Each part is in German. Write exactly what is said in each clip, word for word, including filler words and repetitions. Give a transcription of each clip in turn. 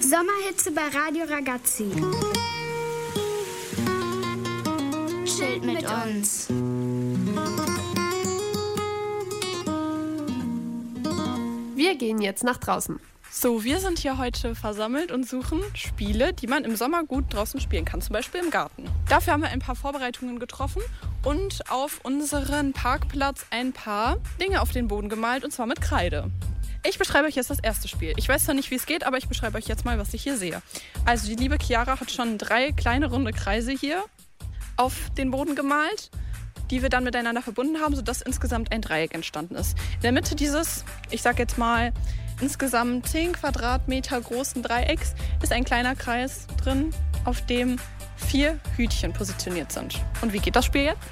Sommerhitze bei Radio Ragazzi. Chillt mit uns. Wir gehen jetzt nach draußen. So, wir sind hier heute versammelt und suchen Spiele, die man im Sommer gut draußen spielen kann, zum Beispiel im Garten. Dafür haben wir ein paar Vorbereitungen getroffen und auf unseren Parkplatz ein paar Dinge auf den Boden gemalt, und zwar mit Kreide. Ich beschreibe euch jetzt das erste Spiel. Ich weiß zwar nicht, wie es geht, aber ich beschreibe euch jetzt mal, was ich hier sehe. Also die liebe Chiara hat schon drei kleine runde Kreise hier auf den Boden gemalt, die wir dann miteinander verbunden haben, sodass insgesamt ein Dreieck entstanden ist. In der Mitte dieses, ich sag jetzt mal, insgesamt zehn Quadratmeter großen Dreiecks ist ein kleiner Kreis drin, auf dem vier Hütchen positioniert sind. Und wie geht das Spiel jetzt?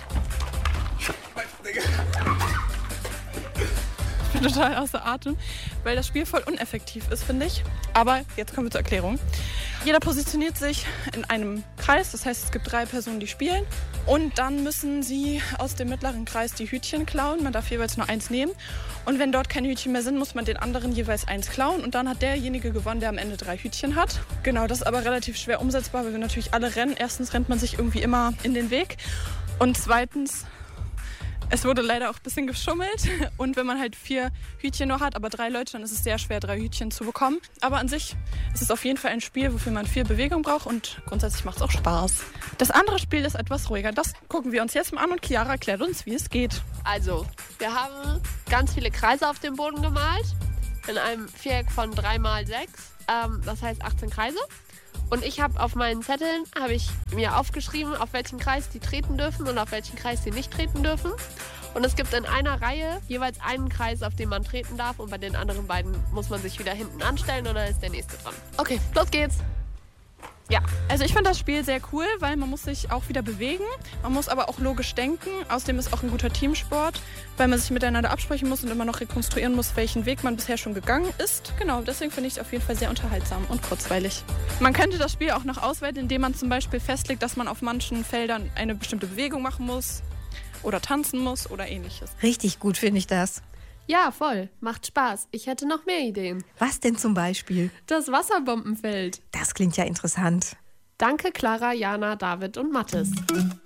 Ich bin total außer Atem, weil das Spiel voll uneffektiv ist, finde ich. Aber jetzt kommen wir zur Erklärung. Jeder positioniert sich in einem Kreis, das heißt, es gibt drei Personen, die spielen. Und dann müssen sie aus dem mittleren Kreis die Hütchen klauen. Man darf jeweils nur eins nehmen. Und wenn dort keine Hütchen mehr sind, muss man den anderen jeweils eins klauen. Und dann hat derjenige gewonnen, der am Ende drei Hütchen hat. Genau, das ist aber relativ schwer umsetzbar, weil wir natürlich alle rennen. Erstens rennt man sich irgendwie immer in den Weg. Und zweitens, es wurde leider auch ein bisschen geschummelt. Und wenn man halt vier Hütchen nur hat, aber drei Leute, dann ist es sehr schwer, drei Hütchen zu bekommen. Aber an sich ist es auf jeden Fall ein Spiel, wofür man viel Bewegung braucht. Und grundsätzlich macht es auch Spaß. Das andere Spiel ist etwas ruhiger. Das gucken wir uns jetzt mal an und Chiara erklärt uns, wie es geht. Also, wir haben ganz viele Kreise auf dem Boden gemalt. In einem Viereck von drei mal sechs. Ähm, das heißt achtzehn Kreise. Und ich habe auf meinen Zetteln, habe ich mir aufgeschrieben, auf welchen Kreis die treten dürfen und auf welchen Kreis sie nicht treten dürfen. Und es gibt in einer Reihe jeweils einen Kreis, auf den man treten darf. Und bei den anderen beiden muss man sich wieder hinten anstellen und dann ist der nächste dran. Okay, los geht's. Ja, also ich finde das Spiel sehr cool, weil man muss sich auch wieder bewegen. Man muss aber auch logisch denken. Außerdem ist es auch ein guter Teamsport, weil man sich miteinander absprechen muss und immer noch rekonstruieren muss, welchen Weg man bisher schon gegangen ist. Genau, deswegen finde ich es auf jeden Fall sehr unterhaltsam und kurzweilig. Man könnte das Spiel auch noch ausweiten, indem man zum Beispiel festlegt, dass man auf manchen Feldern eine bestimmte Bewegung machen muss oder tanzen muss oder ähnliches. Richtig gut finde ich das. Ja, voll. Macht Spaß. Ich hätte noch mehr Ideen. Was denn zum Beispiel? Das Wasserbombenfeld. Das klingt ja interessant. Danke, Clara, Jana, David und Mathis.